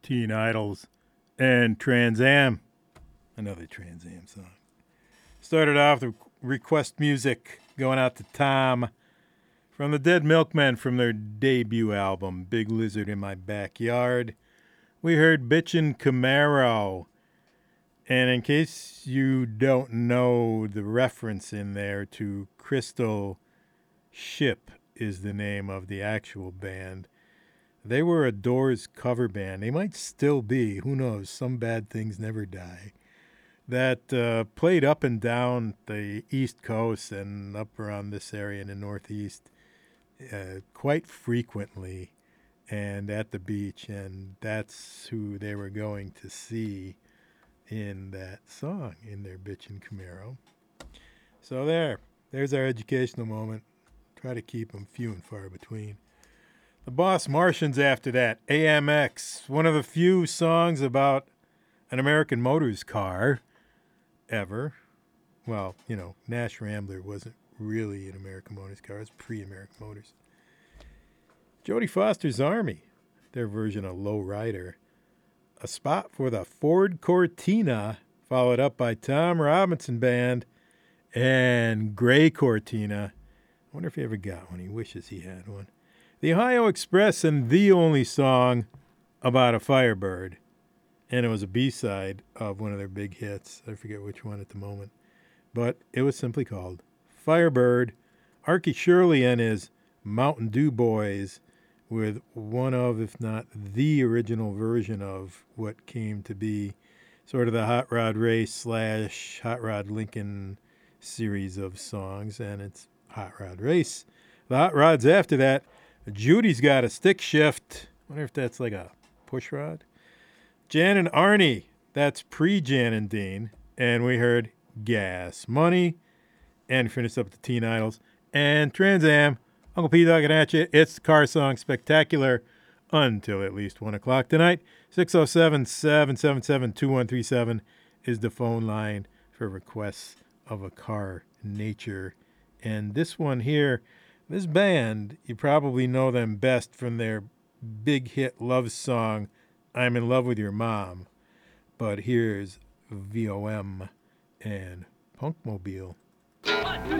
Teen Idols, and Trans Am. Another Trans Am song. Started off the request music going out to Tom from the Dead Milkmen from their debut album, Big Lizard in My Backyard. We heard Bitchin' Camaro. And in case you don't know the reference in there to Crystal Ship is the name of the actual band. They were a Doors cover band. They might still be. Who knows? Some bad things never die. That played up and down the East Coast and up around this area in the Northeast quite frequently and at the beach. And that's who they were going to see in that song, in their Bitchin' Camaro. So there's our educational moment. Try to keep them few and far between. The Boss Martians after that, AMX, one of the few songs about an American Motors car ever. Well, Nash Rambler wasn't really an American Motors car. It was pre-American Motors. Jodie Foster's Army, their version of Low Rider. A spot for the Ford Cortina, followed up by Tom Robinson Band and Gray Cortina. I wonder if he ever got one. He wishes he had one. The Ohio Express and the only song about a Firebird. And it was a B-side of one of their big hits. I forget which one at the moment. But it was simply called Firebird. Archie Shirley and his Mountain Dew Boys with one of, if not the original version of what came to be sort of the Hot Rod Race / Hot Rod Lincoln series of songs. And it's Hot Rod Race. The Hot Rods after that, Judy's Got a Stick Shift. I wonder if that's like a push rod. Jan and Arnie, that's pre-Jan and Dean. And we heard Gas Money. And finished up with the Teen Idols. And Trans Am, Uncle P talking at you. It's the Car Song Spectacular until at least 1 o'clock tonight. 607-777-2137 is the phone line for requests of a car nature. And this one here, this band, you probably know them best from their big hit love song, I'm in Love with Your Mom. But here's VOM and Punkmobile.